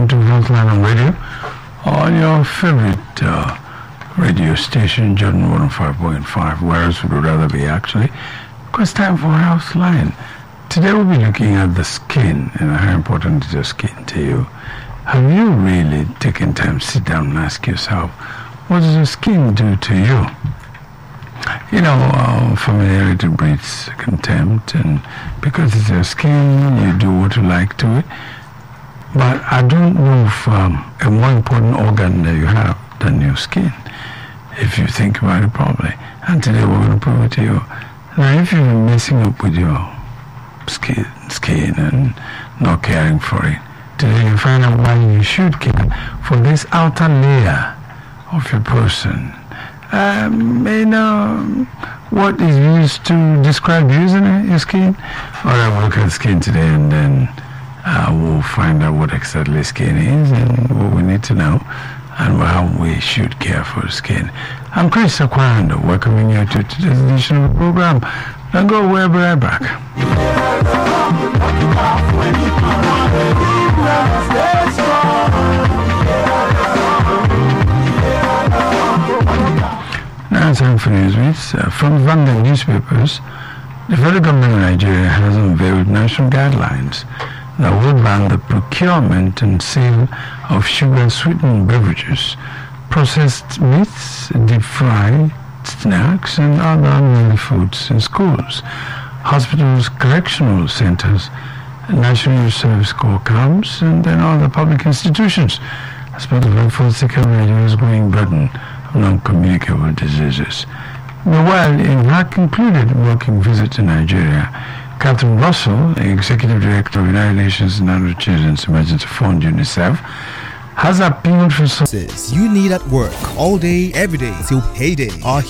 To Healthline on Radio on your favorite radio station, Jordan 105.5. Where else would we rather be, actually? Because time for Healthline. Today we'll be looking at the skin and how important is your skin to you. Have you really taken time to sit down and ask yourself, what does your skin do to you? You know, familiarity breeds contempt, and because it's your skin, you do what you like to it. But I don't know if a more important organ that you have than your skin, if you think about it properly. And today we're going to prove it to you. Now, if you've been messing up with your skin and not caring for it, today you find out why you should care for this outer layer of your person. What is used to describe you, isn't it, your skin? All right, we'll look at skin today, and then we'll find out what exactly skin is and what we need to know and how we should care for skin. I'm Chris Aquando, welcoming you to today's edition of the program. Now go away, be right back. Now it's time for Newsbeats. From Vanguard newspapers, the federal government of Nigeria has unveiled national guidelines that will ban the procurement and sale of sugar-sweetened beverages, processed meats, deep-fried snacks, and other unhealthy foods in schools, hospitals, correctional centers, National Service Corps camps, and then other public institutions, as part of efforts to curb Nigeria's growing burden of non-communicable diseases. Meanwhile, in her concluded working visit to Nigeria, Catherine Russell, the Executive Director of United Nations United Children's Emergency Fund, UNICEF, has appealed for you need at work all day, every day till payday. Our